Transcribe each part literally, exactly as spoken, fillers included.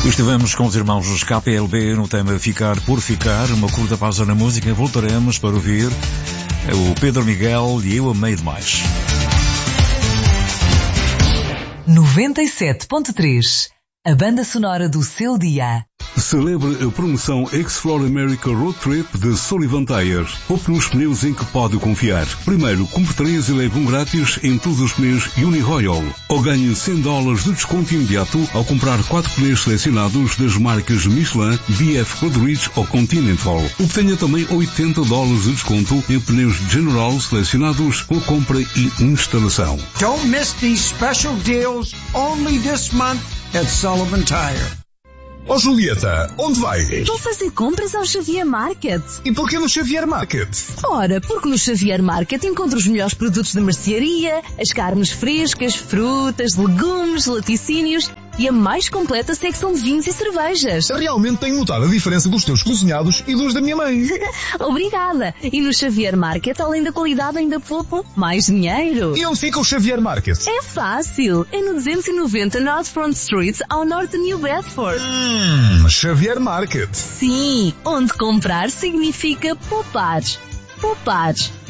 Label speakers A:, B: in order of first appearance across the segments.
A: Estivemos com os irmãos dos K P L B no tema Ficar por Ficar, uma curta pausa na música. Voltaremos para ouvir o Pedro Miguel e Eu Amei Demais.
B: noventa e sete ponto três, a banda sonora do seu dia.
C: Celebre a promoção Explore America Road Trip de Sullivan Tires. Poupe nos pneus em que pode confiar. Primeiro, compre três e leve um grátis em todos os pneus Uni-Royal. Ou ganhe cem dólares de desconto imediato ao comprar quatro pneus selecionados das marcas Michelin, B F Goodrich ou Continental. Obtenha também oitenta dólares de desconto em pneus General selecionados com compra e instalação.
D: Don't miss these special deals only this month at Sullivan Tire.
E: Oh Julieta, onde vais?
F: Vou fazer compras ao Xavier Market.
E: E porquê no Xavier Market?
F: Ora, porque no Xavier Market encontro os melhores produtos de mercearia, as carnes frescas, frutas, legumes, laticínios e a mais completa secção de vinhos e cervejas.
E: Realmente tenho notado a diferença dos teus cozinhados e dos da minha mãe.
F: Obrigada. E no Xavier Market, além da qualidade, ainda pouco mais dinheiro.
E: E onde fica o Xavier Market?
F: É fácil. É no duzentos e noventa North Front Street, ao norte de New Bedford.
E: Hum, Xavier Market.
F: Sim, onde comprar significa poupar. Poupar.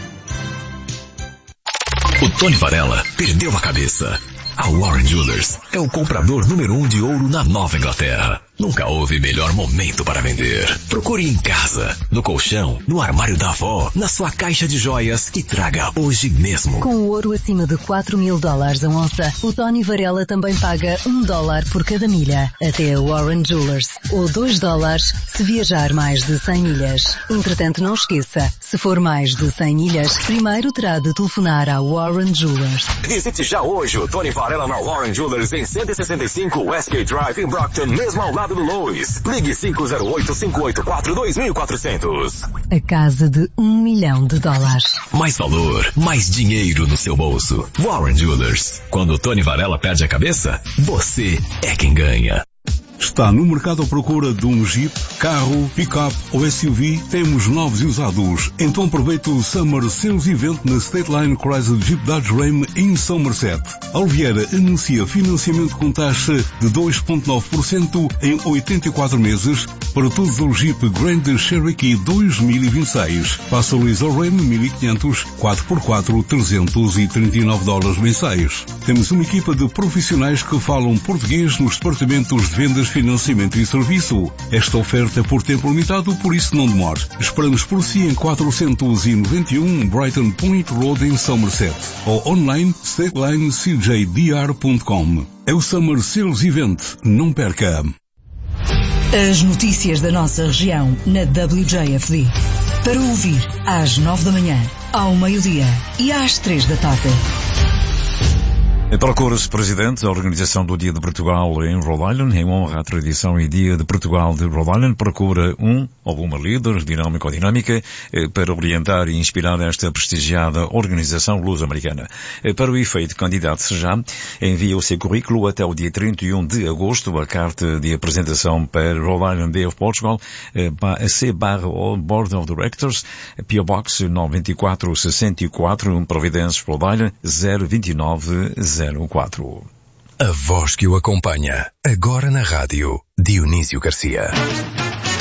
G: O Tony Varela perdeu a cabeça. A Warren Jewelers é o comprador número um de ouro na Nova Inglaterra. Nunca houve melhor momento para vender. Procure em casa, no colchão, no armário da avó, na sua caixa de joias e traga hoje mesmo.
B: Com o ouro acima de quatro mil dólares a onça, o Tony Varela também paga um dólar por cada milha. Até a Warren Jewelers. Ou dois dólares se viajar mais de cem milhas. Entretanto, não esqueça, se for mais de cem milhas, primeiro terá de telefonar à Warren Jewelers.
G: Visite já hoje o Tony Varela na Warren Jewelers em cento e sessenta e cinco Westgate Drive em Brockton, mesmo ao lado do Lois. Ligue cinco zero oito, cinco oito quatro, dois quatrocentos.
B: A casa de um milhão de dólares.
G: Mais valor, mais dinheiro no seu bolso. Warren Jewelers. Quando o Tony Varela perde a cabeça, você é quem ganha.
C: Está no mercado à procura de um Jeep, carro, pick-up ou S U V? Temos novos e usados. Então aproveite o Summer Sales Event na State Line Chrysler Jeep Dodge Ram em Somerset. A Oliveira anuncia financiamento com taxa de dois vírgula nove por cento em oitenta e quatro meses para todos os Jeep Grand Cherokee dois mil e vinte e seis. Passa o Laser Ram mil e quinhentos, quatro por quatro, trezentos e trinta e nove dólares mensais. Temos uma equipa de profissionais que falam português nos departamentos de vendas, financiamento e serviço. Esta oferta é por tempo limitado, por isso não demore. Esperamos por si em quatrocentos e noventa e um Brighton Point Road em Somerset ou online stateline c j d r ponto com. É o Summer Sales Event. Não perca!
B: As notícias da nossa região na W J F D. Para ouvir às nove da manhã, ao meio-dia e às três da tarde.
A: Procura-se presidente da Organização do Dia de Portugal em Rhode Island, em honra à tradição e Dia de Portugal de Rhode Island. Procura um ou uma líder dinâmica ou dinâmica para orientar e inspirar esta prestigiada organização luso-americana. Para o efeito, candidate-se já, envia o seu currículo até o dia trinta e um de agosto, a carta de apresentação para Rhode Island Day of Portugal, a C barra Board of Directors, P O Box nove quatro seis quatro, Providência, Rhode Island, zero dois nove zero quatro.
G: A voz que o acompanha, agora na rádio, Dionísio Garcia.